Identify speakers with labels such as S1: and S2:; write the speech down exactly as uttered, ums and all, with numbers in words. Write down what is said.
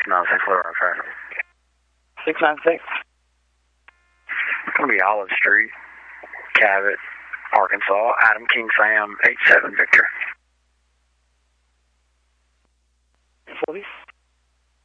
S1: nine six, what are traffic?
S2: six nine six.
S1: It's going to be Olive Street, Cabot, Arkansas, Adam King Sam, eight seven Victor.
S2: Police.